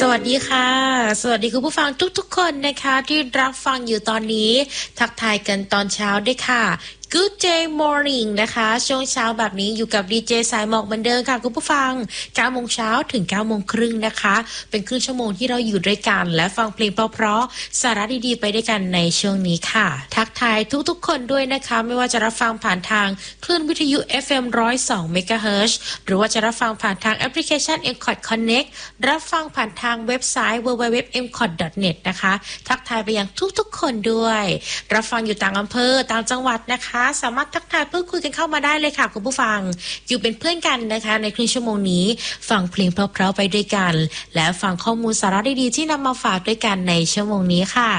สวัสดีค่ะสวัสดีคุณผู้ฟังทุกๆคนนะคะที่รับฟังอยู่ตอนนี้ทักทายกันตอนเช้าด้วยค่ะ Good day morning นะคะช่วงเช้าแบบนี้อยู่กับดีเจสายหมอกเหมือนเดิมค่ะคุณผู้ฟัง9 โมงเช้าถึง9 โมงครึ่งนะคะเป็นครึ่งชั่วโมงที่เราอยู่ด้วยกันและฟังเพลงเพราะๆสาระดีๆไปด้วยกันในช่วงนี้ค่ะทักทายทุกๆคนด้วยนะคะไม่ว่าจะรับฟังผ่านทางคลื่นวิทยุ FM 102 MHz หรือว่าจะรับฟังผ่านทางแอปพลิเคชัน MCOT Connect รับฟังผ่านทางเว็บไซต์ www.mcot.net นะคะทักทายไปยังทุกๆคนด้วยรับฟังอยู่ต่างอำเภอต่างจังหวัดนะคะสามารถทักทายพูดคุยกันเข้ามาได้เลยค่ะคุณผู้ฟังอยู่เป็นเพื่อนกันนะคะในครึ่งชั่วโมงนี้ฟังเพลงเพราะๆไปด้วยกันและฟังข้อมูลสาระดีๆที่นำมาฝากด้วยกันในชั่วโมงนี้ค่ะ